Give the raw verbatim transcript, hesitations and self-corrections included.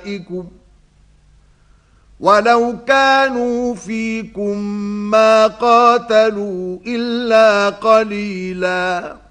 أعدائكم ولو كانوا فيكم ما قاتلوا إلا قليلاً